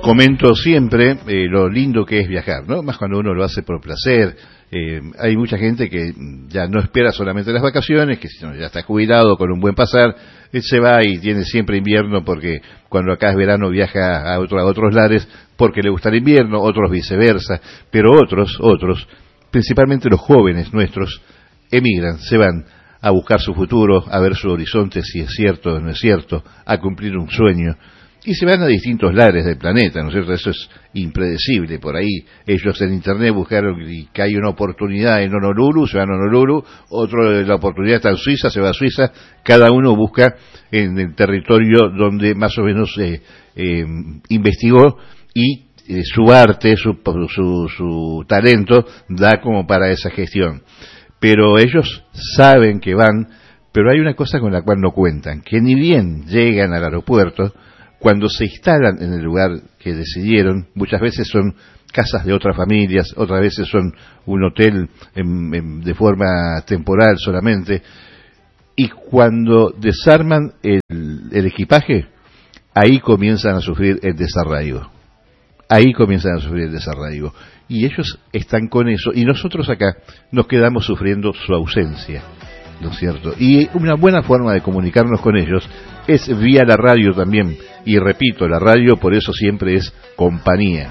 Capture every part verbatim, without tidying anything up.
comento siempre eh, lo lindo que es viajar, ¿no? Más cuando uno lo hace por placer. Eh, hay mucha gente que ya no espera solamente las vacaciones, que si no, ya está jubilado con un buen pasar, él se va y tiene siempre invierno porque cuando acá es verano viaja a, otro, a otros lares porque le gusta el invierno, otros viceversa, pero otros, otros, principalmente los jóvenes nuestros, emigran, se van a buscar su futuro, a ver su horizonte, si es cierto o no es cierto, a cumplir un sueño. Y se van a distintos lares del planeta, ¿no es cierto? Eso es impredecible. Por ahí ellos en internet buscaron que hay una oportunidad en Honolulu, se van a Honolulu, otro la oportunidad está en Suiza, se va a Suiza. Cada uno busca en el territorio donde más o menos eh, eh, investigó y eh, su arte, su, su, su talento da como para esa gestión. Pero ellos saben que van, pero hay una cosa con la cual no cuentan, que ni bien llegan al aeropuerto, cuando se instalan en el lugar que decidieron, muchas veces son casas de otras familias, otras veces son un hotel en, en, de forma temporal solamente, y cuando desarman el, el equipaje, ahí comienzan a sufrir el desarraigo. Ahí comienzan a sufrir el desarraigo. Y ellos están con eso, y nosotros acá nos quedamos sufriendo su ausencia, ¿no es cierto? Y una buena forma de comunicarnos con ellos es vía la radio también. Y repito, la radio por eso siempre es compañía.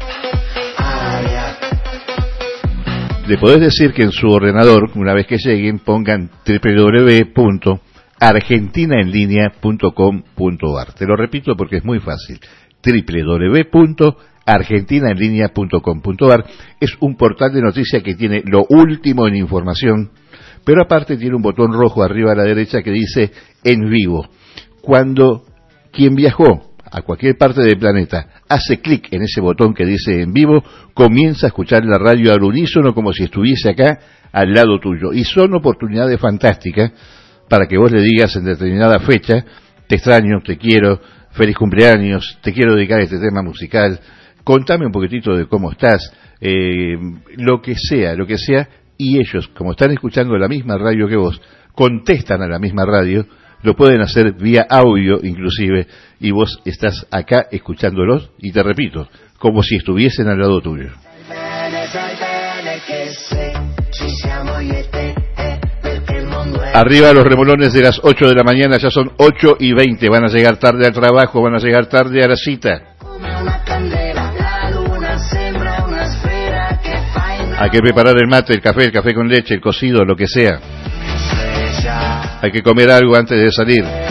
Le podés decir que en su ordenador, una vez que lleguen, pongan doble u doble u doble u punto argentina en línea punto com punto a r. Te lo repito porque es muy fácil. doble u doble u doble u punto argentina en línea punto com punto a r es un portal de noticias que tiene lo último en información, pero aparte tiene un botón rojo arriba a la derecha que dice en vivo. Cuando quien viajó a cualquier parte del planeta hace clic en ese botón que dice en vivo, comienza a escuchar la radio al unísono como si estuviese acá al lado tuyo. Y son oportunidades fantásticas para que vos le digas en determinada fecha, te extraño, te quiero, feliz cumpleaños, te quiero dedicar a este tema musical, contame un poquitito de cómo estás, eh, lo que sea, lo que sea, y ellos, como están escuchando la misma radio que vos, contestan a la misma radio, lo pueden hacer vía audio inclusive, y vos estás acá escuchándolos, y te repito, como si estuviesen al lado tuyo. Arriba los remolones de las ocho de la mañana, ya son ocho y veinte, van a llegar tarde al trabajo, van a llegar tarde a la cita. Hay que preparar el mate, el café, el café con leche, el cocido, lo que sea. Hay que comer algo antes de salir.